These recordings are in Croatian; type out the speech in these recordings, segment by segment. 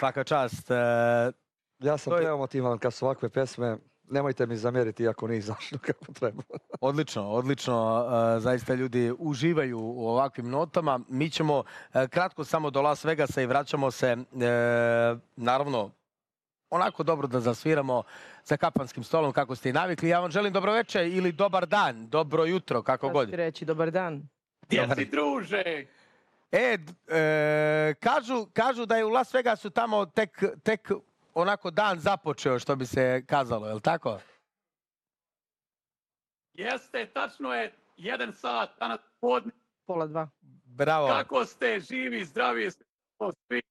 Svaka čast. Ja sam preemotivan kad su ovakve pesme. Nemojte mi zamjeriti ako nije izašlo kako treba. Odlično. Zaista ljudi uživaju u ovakvim notama. Mi ćemo kratko samo do Las Vegasa i vraćamo se, naravno, onako dobro da zasviramo za kafanskim stolom kako ste i navikli. Ja vam želim dobroveče ili dobar dan, dobro jutro, kako god. Kako ti reći, dobar dan. Gdje si, druže? Kažu da je u Las Vegasu tamo tek onako dan započeo, što bi se kazalo, je li tako? Jeste, tačno je 1 sat, danas podne. 1:30. Bravo. Kako ste, živi, zdravi, svi?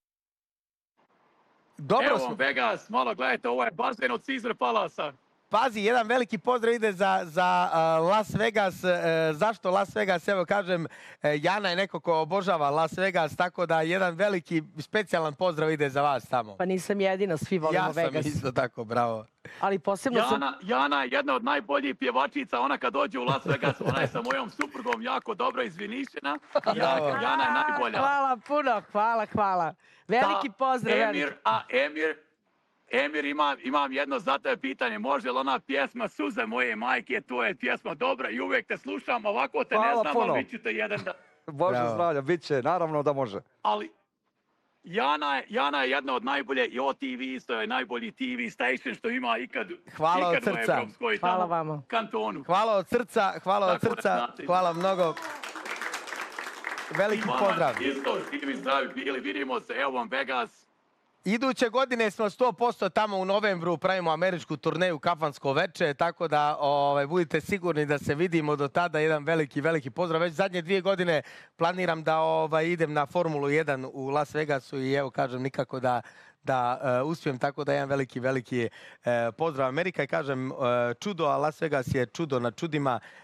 Dobro Evo Vegas, malo gledajte, ovo je bazen od Caesar Palasa. Pazi, jedan veliki pozdrav ide za Las Vegas. Zašto Las Vegas? Evo kažem, Jana je neko ko obožava Las Vegas, tako da jedan veliki specijalan pozdrav ide za vas tamo. Pa nisam jedina, svi volimo Vegas. Ja sam isto tako, bravo. Ali posebno Jana je jedna od najboljih pjevačica, ona kad dođe u Las Vegas, ona je sa mojom suprugom jako dobro izvinišena. Jana je najbolja. Hvala puno, hvala. Veliki pozdrav. Emir, imam jedno za tebe pitanje. Može li ona pjesma Suze moje majke, to je pjesma dobra i uvijek te slušam, ovako te ne znam, ali bit ću te jedan dan. Bože zdravlja, bit će, naravno da može. Ali Jana je jedna od najbolje, i OTV isto je najbolji TV station što ima ikad u Evropskoj kantonu. Hvala od srca, hvala mnogo. Veliki pozdrav. Isto, živi zdravi bili, vidimo se, evo vam Vegas. Iduće godine smo 100% tamo u novembru, pravimo američku turneju Kafansko veče, tako da budite sigurni da se vidimo do tada. Jedan veliki pozdrav. Već zadnje 2 godine planiram da idem na Formulu 1 u Las Vegasu i evo kažem nikako da uspijem, tako da jedan veliki pozdrav. Amerika i kažem čudo, a Las Vegas je čudo na čudima.